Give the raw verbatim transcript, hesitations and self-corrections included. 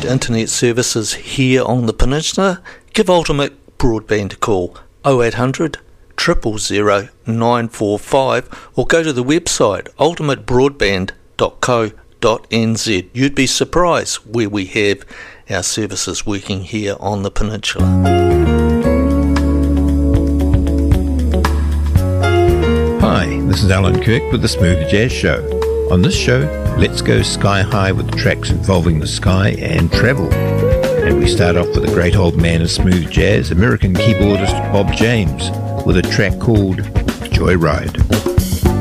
need internet services here on the peninsula, give Ultimate Broadband a call oh eight hundred, zero zero zero, nine four five or go to the website ultimate broadband dot co dot n z. You'd be surprised where we have our services working here on the peninsula. Hi, this is Alan Kirk with the Smooth Jazz Show. On this show, let's go sky high with tracks involving the sky and travel. And we start off with a great old man of smooth jazz, American keyboardist Bob James, with a track called Joyride.